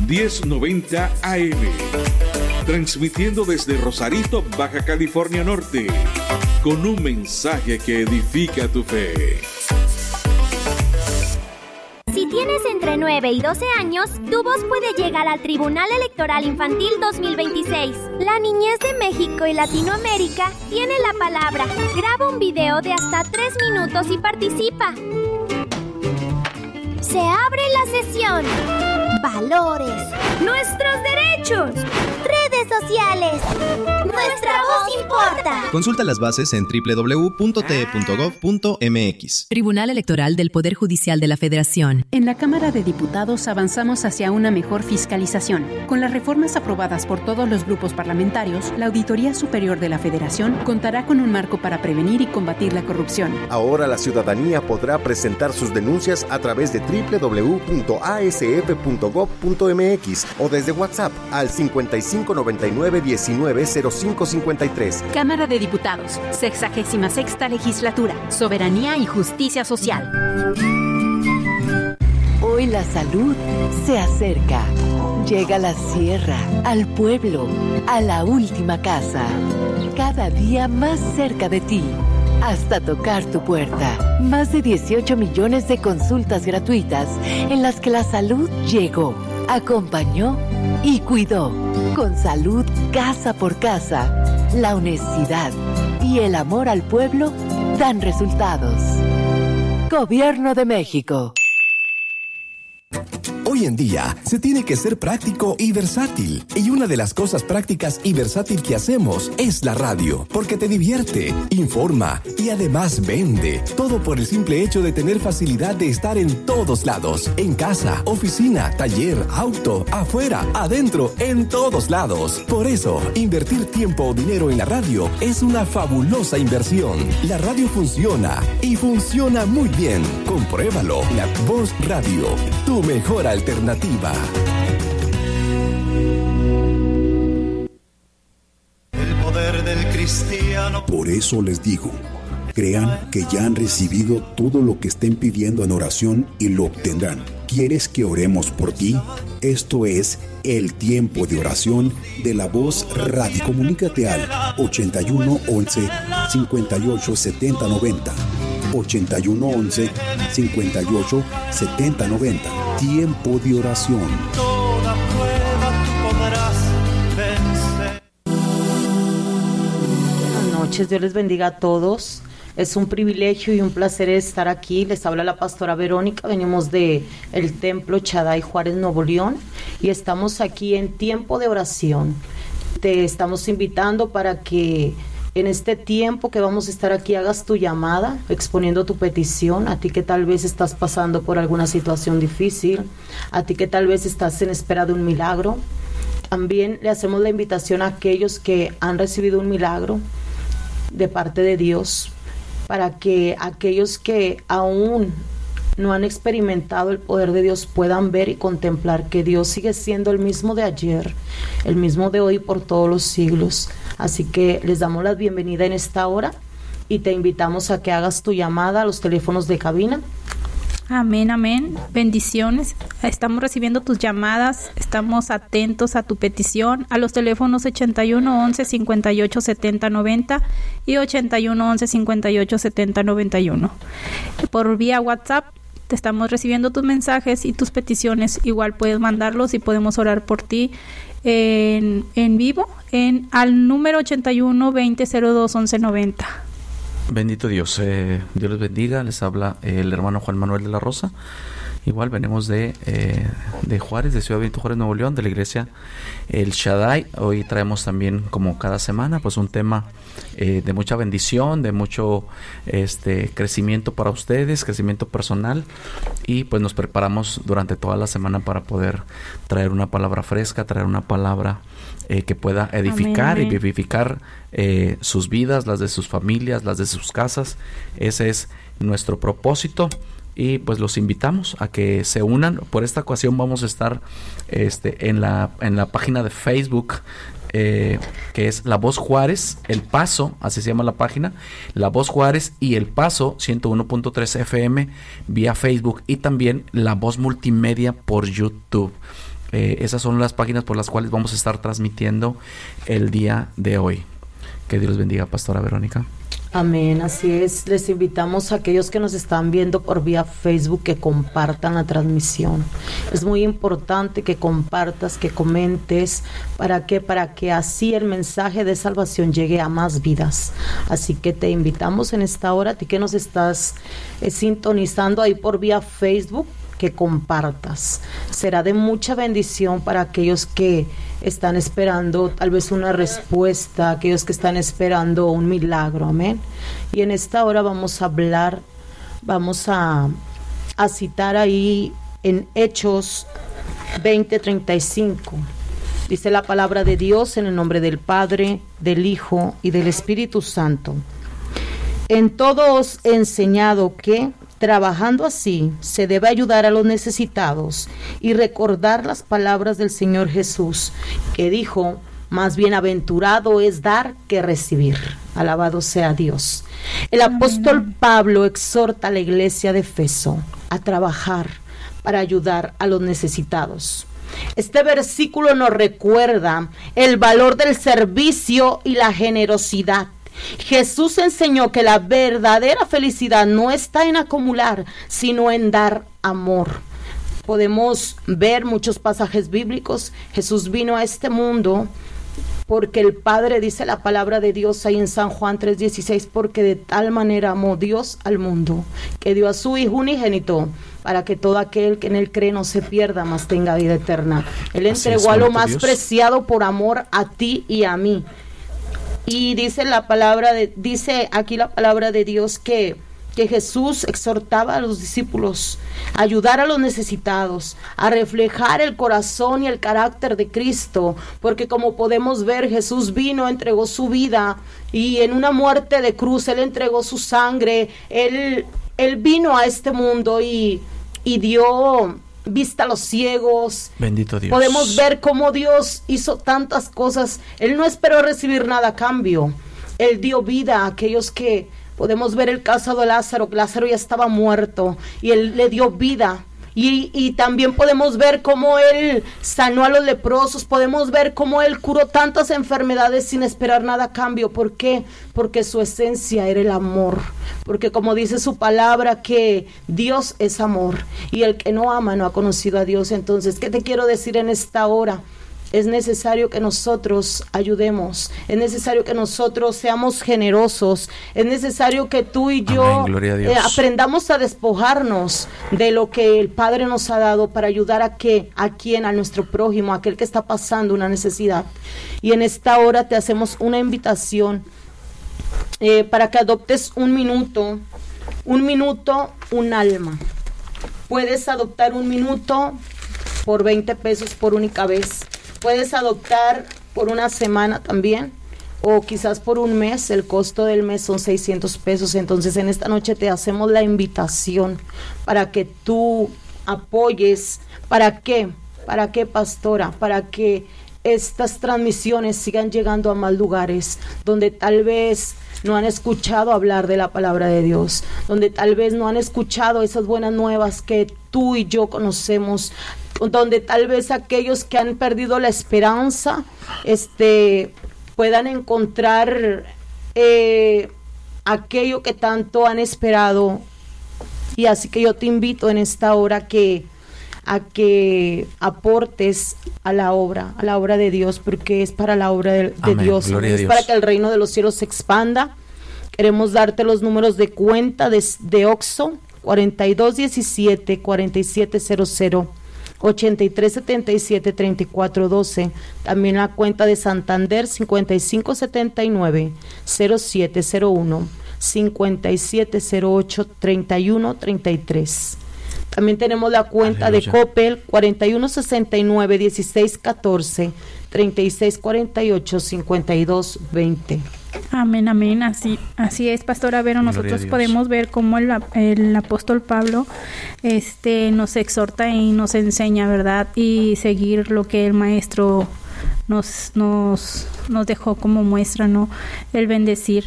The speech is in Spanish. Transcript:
1090 AM. Transmitiendo desde Rosarito, Baja California Norte, con un mensaje que edifica tu fe. Si tienes entre 9 y 12 años, tu voz puede llegar al Tribunal Electoral Infantil 2026. La niñez de México y Latinoamérica tiene la palabra. Graba un video de hasta 3 minutos y participa. Se abre la sesión. Valores. Nuestros derechos. Redes sociales. Nuestra voz importa. Consulta las bases en www.te.gov.mx. Tribunal Electoral del Poder Judicial de la Federación. En la Cámara de Diputados avanzamos hacia una mejor fiscalización. Con las reformas aprobadas por todos los grupos parlamentarios, la Auditoría Superior de la Federación contará con un marco para prevenir y combatir la corrupción. Ahora la ciudadanía podrá presentar sus denuncias a través de www.asf.gov.mx o desde WhatsApp al 5599-190553. Cámara de Diputados, 66ª Legislatura, Soberanía y Justicia Social. Hoy la salud se acerca. Llega a la sierra, al pueblo, a la última casa. Cada día más cerca de ti, hasta tocar tu puerta. Más de 18 millones de consultas gratuitas en las que la salud llegó, acompañó y cuidó. Con salud casa por casa, la honestidad y el amor al pueblo dan resultados. Gobierno de México. Hoy en día se tiene que ser práctico y versátil. Y una de las cosas prácticas y versátil que hacemos es la radio, porque te divierte, informa y además vende. Todo por el simple hecho de tener facilidad de estar en todos lados. En casa, oficina, taller, auto, afuera, adentro, en todos lados. Por eso, invertir tiempo o dinero en la radio es una fabulosa inversión. La radio funciona y funciona muy bien. Compruébalo. La Voz Radio, tu mejor alternativa. El poder del cristiano. Por eso les digo, crean que ya han recibido todo lo que estén pidiendo en oración y lo obtendrán. ¿Quieres que oremos por ti? Esto es el tiempo de oración de La Voz Radio. Comunícate al 81 11 58 70 90. 81 11 58 70 90. Tiempo de oración. Toda prueba tú podrás vencer. Buenas noches, Dios les bendiga a todos. Es un privilegio y un placer estar aquí. Les habla la pastora Verónica. Venimos de el Templo Shaddai Juárez, Nuevo León, y estamos aquí en tiempo de oración. Te estamos invitando para que en este tiempo que vamos a estar aquí hagas tu llamada, exponiendo tu petición, a ti que tal vez estás pasando por alguna situación difícil, a ti que tal vez estás en espera de un milagro. También le hacemos la invitación a aquellos que han recibido un milagro de parte de Dios, para que aquellos que aún no han experimentado el poder de Dios puedan ver y contemplar que Dios sigue siendo el mismo de ayer, el mismo de hoy por todos los siglos. Así que les damos la bienvenida en esta hora y te invitamos a que hagas tu llamada a los teléfonos de cabina. Amén, amén. Bendiciones. Estamos recibiendo tus llamadas, estamos atentos a tu petición a los teléfonos 81 11 58 70 90 y 81 11 58 70 91. Por vía WhatsApp te estamos recibiendo tus mensajes y tus peticiones. Igual puedes mandarlos y podemos orar por ti en vivo al número 81 20 02 11 90. Bendito Dios, Dios les bendiga. Les habla el hermano Juan Manuel de la Rosa. Igual venimos de Juárez, de Ciudad Benito Juárez, Nuevo León, de la iglesia El Shaddai. Hoy traemos también, como cada semana, pues un tema de mucha bendición, de mucho crecimiento para ustedes, crecimiento personal, y pues nos preparamos durante toda la semana para poder traer una palabra fresca, traer una palabra que pueda edificar, amén, y vivificar sus vidas, las de sus familias, las de sus casas. Ese es nuestro propósito. Y pues los invitamos a que se unan. Por esta ocasión vamos a estar en la página de Facebook, que es La Voz Juárez, El Paso, así se llama la página, La Voz Juárez y El Paso 101.3 FM vía Facebook, y también La Voz Multimedia por YouTube. esas son las páginas por las cuales vamos a estar transmitiendo el día de hoy. Que Dios los bendiga, Pastora Verónica. Amén, así es. Les invitamos a aquellos que nos están viendo por vía Facebook que compartan la transmisión. Es muy importante que compartas, que comentes. ¿Para qué? Para que así el mensaje de salvación llegue a más vidas. Así que te invitamos en esta hora, a ti que nos estás sintonizando ahí por vía Facebook, que compartas. Será de mucha bendición para aquellos que están esperando tal vez una respuesta, aquellos que están esperando un milagro, amén. Y en esta hora vamos a hablar, vamos a citar ahí en Hechos 20:35. Dice la palabra de Dios en el nombre del Padre, del Hijo y del Espíritu Santo. En todo os he enseñado que, trabajando así, se debe ayudar a los necesitados y recordar las palabras del Señor Jesús, que dijo: más bienaventurado es dar que recibir. Alabado sea Dios. El apóstol Pablo exhorta a la iglesia de Efeso a trabajar para ayudar a los necesitados. Este versículo nos recuerda el valor del servicio y la generosidad. Jesús enseñó que la verdadera felicidad no está en acumular, sino en dar amor. Podemos ver muchos pasajes bíblicos. Jesús vino a este mundo porque el Padre, dice la palabra de Dios ahí en San Juan 3:16, porque de tal manera amó Dios al mundo, que dio a su Hijo unigénito, para que todo aquel que en él cree no se pierda, mas tenga vida eterna. Él entregó a lo más preciado por amor a ti y a mí. Y dice aquí la palabra de Dios que Jesús exhortaba a los discípulos a ayudar a los necesitados, a reflejar el corazón y el carácter de Cristo, porque como podemos ver, Jesús vino, entregó su vida, y en una muerte de cruz, Él entregó su sangre, Él vino a este mundo y dio vista a los ciegos. Bendito Dios. Podemos ver cómo Dios hizo tantas cosas. Él no esperó recibir nada a cambio. Él dio vida a aquellos que podemos ver el caso de Lázaro. Lázaro ya estaba muerto y Él le dio vida. Y también podemos ver cómo Él sanó a los leprosos. Podemos ver cómo Él curó tantas enfermedades sin esperar nada a cambio. ¿Por qué? Porque su esencia era el amor. Porque como dice su palabra, que Dios es amor, y el que no ama no ha conocido a Dios. Entonces, ¿qué te quiero decir en esta hora? Es necesario que nosotros ayudemos, es necesario que nosotros seamos generosos, es necesario que tú y yo aprendamos a despojarnos de lo que el Padre nos ha dado para ayudar a nuestro prójimo, a aquel que está pasando una necesidad. Y en esta hora te hacemos una invitación para que adoptes un minuto, un alma. Puedes adoptar un minuto por 20 pesos por única vez. Puedes adoptar por una semana también, o quizás por un mes. El costo del mes son 600 pesos. Entonces en esta noche te hacemos la invitación para que tú apoyes. ¿Para qué? ¿Para qué, pastora? Para que estas transmisiones sigan llegando a más lugares donde tal vez no han escuchado hablar de la palabra de Dios, donde tal vez no han escuchado esas buenas nuevas que tú y yo conocemos, donde tal vez aquellos que han perdido la esperanza puedan encontrar aquello que tanto han esperado. Y así que yo te invito en esta hora a que aportes a la obra de Dios, porque es para la obra de Dios, es para que el reino de los cielos se expanda. Queremos darte los números de cuenta de OXXO: 4217-4700, 8377-3412. También la cuenta de Santander: 5579-0701, 5708-3133. También tenemos la cuenta de Coppel: 4169-1614, 3648-5220. Amén, amén. Así es, pastora Vero. Nosotros podemos ver cómo el apóstol Pablo nos exhorta y nos enseña, ¿verdad? Y seguir lo que el maestro nos dejó como muestra, ¿no? El bendecir